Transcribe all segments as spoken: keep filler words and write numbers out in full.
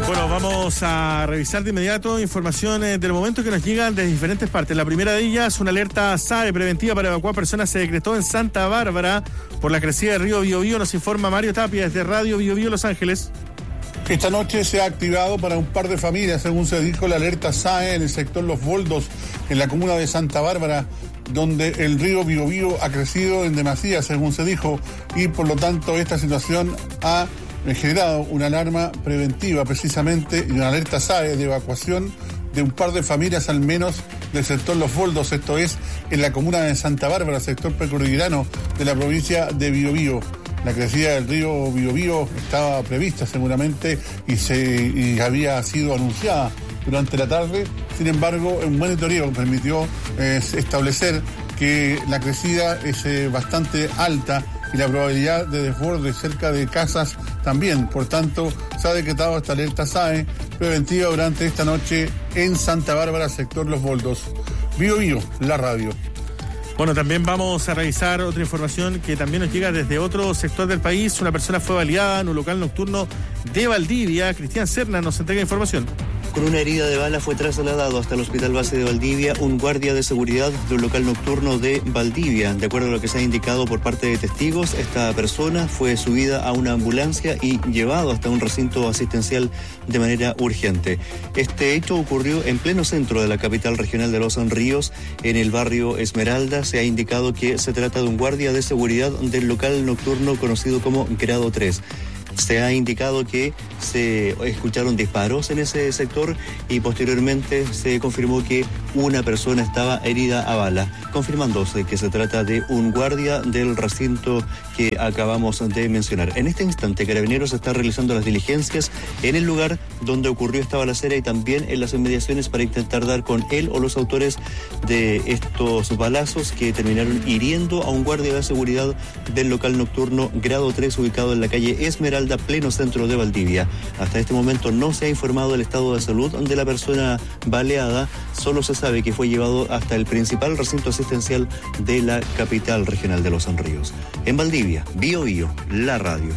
Bueno, vamos a revisar de inmediato informaciones del momento que nos llegan de diferentes partes. La primera de ellas, una alerta S A E preventiva para evacuar personas se decretó en Santa Bárbara por la crecida del río Biobío. Nos informa Mario Tapia desde Radio Biobío Los Ángeles. Esta noche se ha activado para un par de familias, según se dijo, la alerta S A E en el sector Los Boldos, en la comuna de Santa Bárbara, donde el río Biobío ha crecido en demasía, según se dijo, y por lo tanto esta situación ha generado una alarma preventiva precisamente y una alerta S A E de evacuación de un par de familias al menos del sector Los Boldos, esto es en la comuna de Santa Bárbara, sector precordillerano de la provincia de Biobío. La crecida del río Biobío estaba prevista seguramente y, se, y había sido anunciada durante la tarde. Sin embargo, un monitoreo permitió eh, establecer que la crecida es eh, bastante alta y la probabilidad de desborde cerca de casas también. Por tanto, se ha decretado esta alerta S A E preventiva durante esta noche en Santa Bárbara, sector Los Boldos. Biobío, la radio. Bueno, también vamos a revisar otra información que también nos llega desde otro sector del país. Una persona fue baleada en un local nocturno de Valdivia. Cristian Serna nos entrega información. Con una herida de bala fue trasladado hasta el Hospital Base de Valdivia un guardia de seguridad de un local nocturno de Valdivia. De acuerdo a lo que se ha indicado por parte de testigos, esta persona fue subida a una ambulancia y llevado hasta un recinto asistencial de manera urgente. Este hecho ocurrió en pleno centro de la capital regional de Los Ríos, en el barrio Esmeralda. Se ha indicado que se trata de un guardia de seguridad del local nocturno conocido como Grado tres. Se ha indicado que se escucharon disparos en ese sector y posteriormente se confirmó que una persona estaba herida a bala, confirmándose que se trata de un guardia del recinto que acabamos de mencionar. En este instante, Carabineros está realizando las diligencias en el lugar donde ocurrió esta balacera y también en las inmediaciones para intentar dar con él o los autores de estos balazos que terminaron hiriendo a un guardia de seguridad del local nocturno Grado tres ubicado en la calle Esmeralda, pleno centro de Valdivia. Hasta este momento no se ha informado del estado de salud de la persona baleada, solo se sabe que fue llevado hasta el principal recinto asistencial de la capital regional de Los Ríos. En Valdivia, Biobío, la radio.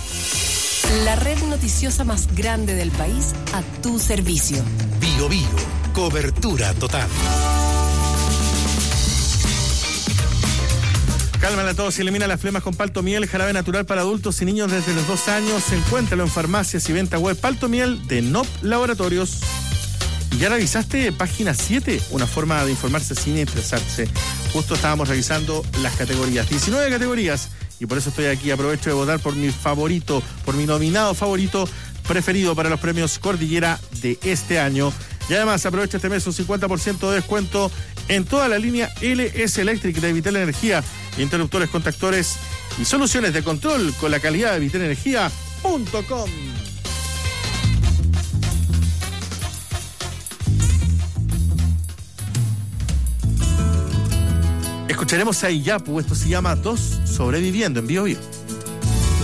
La red noticiosa más grande del país a tu servicio. Biobío, cobertura total. Cálmala a todos y elimina las flemas con Paltomiel, jarabe natural para adultos y niños desde los dos años. Encuéntralo en farmacias y venta web. Paltomiel de N O P Laboratorios. ¿Ya revisaste Página siete? Una forma de informarse sin estresarse. Justo estábamos revisando las categorías. diecinueve categorías. Y por eso estoy aquí. Aprovecho de votar por mi favorito, por mi nominado favorito preferido para los premios Cordillera de este año. Y además aprovecha este mes un cincuenta por ciento de descuento en toda la línea L S Electric de Vital Energía, interruptores, contactores y soluciones de control con la calidad de vital energía punto com. Escucharemos a Iyapu, esto se llama Dos Sobreviviendo en Biobío.